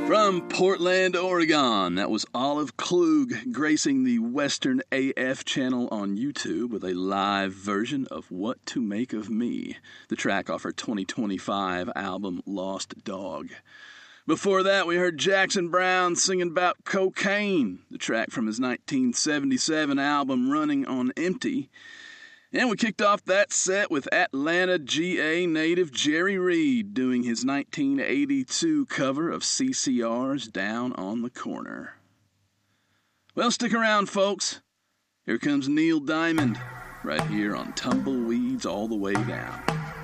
From Portland, Oregon, that was Olive Klug gracing the Western AF channel on YouTube with a live version of What to Make of Me, the track off her 2025 album Lost Dog. Before that, we heard Jackson Browne singing about Cocaine, the track from his 1977 album Running on Empty. And we kicked off that set with Atlanta, GA native Jerry Reed doing his 1982 cover of CCR's Down on the Corner. Well, stick around, folks. Here comes Neil Diamond, right here on Tumbleweeds All the Way Down.